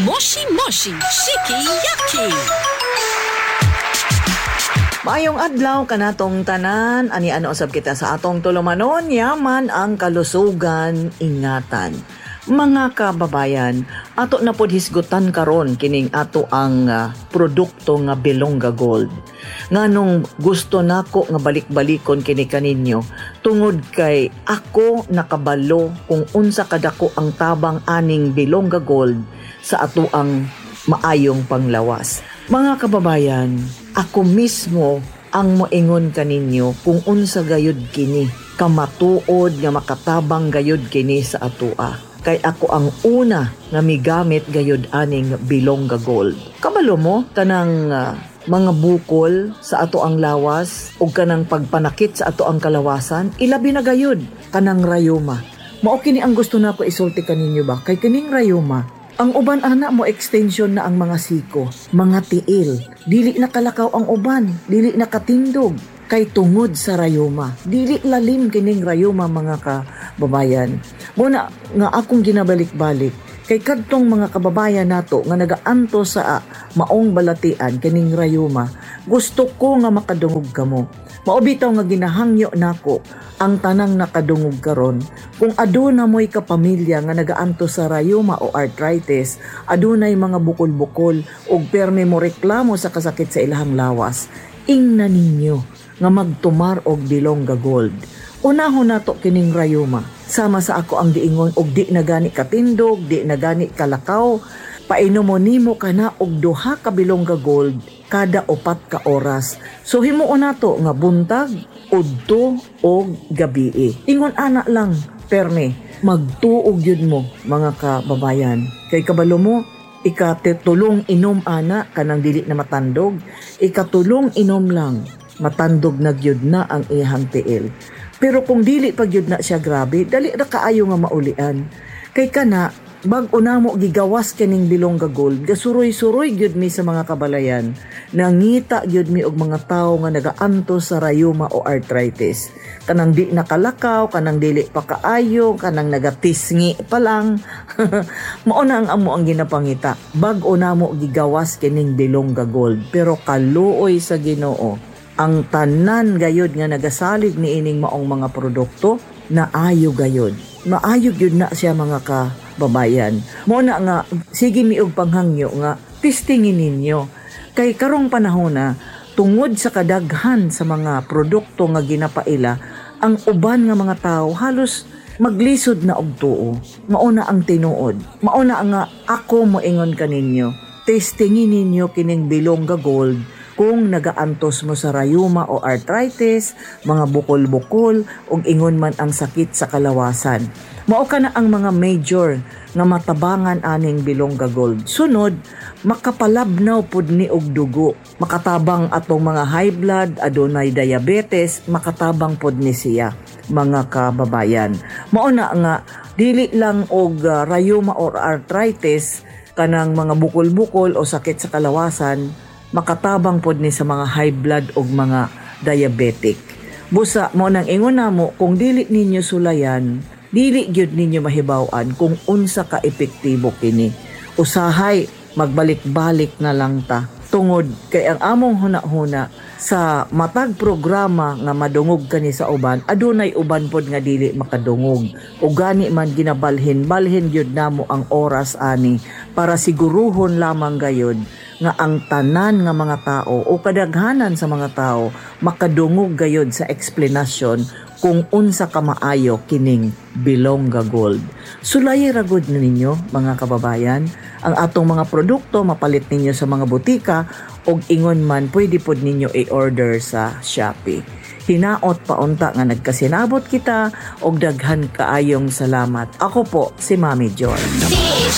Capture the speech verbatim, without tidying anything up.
Moshi Moshi Shiki Yaki. Maayong adlaw kanatong tanan, ani ano usab kita sa atong tulumanon, yaman ang kalusugan, ingatan. Mga kababayan, ato na pod hisgutan karon kining ato ang uh, produkto nga Bilonga Gold. Nganong gusto nako nga balik-balikon kini kaninyo tungod kay ako nakabalo kung unsa kadako ang tabang aning Bilonga Gold sa ato ang maayong panglawas. Mga kababayan, ako mismo ang moingon kaninyo kung unsa gayud kini kamatuod nga makatabang gayud kini sa atoa. Kay ako ang una nga migamit gayud aning Bilonga Gold. Kabalo mo kanang uh, mga bukol sa ato ang lawas o kanang pagpanakit sa ato ang kalawasan, ilabi na gayud kanang rayuma. Mao kini ang gusto nako isulti kaninyo ba? Kay kining rayuma, ang uban ana mo extension na ang mga siko, mga tiil. Dili na kalakaw ang uban, dili na katindog kay tungod sa rayuma. Dili lalim kining rayuma mga kababayan. Muna nga akong ginabalik-balik kay kadtong mga kababayan nato nga nagaanto sa uh, maong balatian kining rayuma. Gusto ko nga makadungog kamo. Maobitaw nga ginahangyo nako ang tanang nakadungog karon. Kung aduna mo'y kapamilya nga nagaanto sa rayuma o arthritis, adunay mga bukol-bukol ug perme mo reklamo sa kasakit sa ilahang lawas, ingna ninyo nga magtumar og Bilonga Gold. Unahon nato kining rayuma. Sama sa ako ang giingon og di na gani katindog, di na gani kalakaw. Painom mo nimo kana og duha ka Bilonga Gold kada upat ka oras. So himuon nato nga buntag, udto og gabii. Ingon ana lang, perme, magtuog yun mo mga kababayan. Kay kabalo mo, ikatulong inom ana kanang dili na matandog, ikatulong inom lang matandog na gyud na ang ihang tiil. Pero kung dili pa gyud na siya grabe, dali ra kaayo nga maulian. Kay kana bag-o na mo gigawas kining Bilonga Gold, gasuroy-suroy gyud mi sa mga kabalayan. Nangita gyud mi og mga tawo nga nagaanto sa rayuma o arthritis. Kanang di nakalakaw, kanang dili pa kaayo, kanang nagatisngi pa lang. Mao na ang amo ang ginapangita. Bag-o na mo gigawas kining Bilonga Gold, pero kaluoy sa Ginoo ang tanan gayod nga nagasalig ni ining maong mga produkto na ayo gayod. Maayo gyud na siya mga kababayan. Mo na nga sige miog panghangyo nga testingin ninyo. Kay karong panahon na tungod sa kadaghan sa mga produkto nga ginapaila, ang uban nga mga tao halos maglisod na og tuo. Mao na ang tinuod. Mao na nga ako moingon kaninyo. Testingin ninyo kining Bilonga Gold kung nagaantos mo sa rayuma o arthritis, mga bukol-bukol, ug ingon man ang sakit sa kalawasan. Mao ka na ang mga major nga matabangan aning Bilonga Gold. Sunod, makapalabnaw pud ni og dugo. Makatabang atong mga high blood, adunay diabetes, makatabang pud ni siya, mga kababayan. Mao na nga dili lang og uh, rayuma or arthritis kanang mga bukol-bukol o sakit sa kalawasan, makatabang pod ni sa mga high blood o mga diabetic. Busa mo nang ingon namo kung dili ninyo sulayan, dili gyud ninyo mahibaw-an kung unsa ka epektibo kini. Usahay magbalik-balik na lang ta. Tungod kay ang among huna-huna sa matag programa nga madungog kani sa uban, adunay uban pod nga dili makadungog. O gani man ginabalhin-balhin gyud namo ang oras ani para siguruhon lamang gayud nga ang tanan nga mga tao o kadaghanan sa mga tao makadungog gayod sa explanation kung unsa ka maayo kining Bilonga Gold. Sulayi ragod na ninyo mga kababayan, ang atong mga produkto mapalit ninyo sa mga butika og ingon man pwede pod ninyo i-order sa Shopee. Hinaot paunta nga nagkasinabot kita og daghan kaayong salamat. Ako po si Mami John.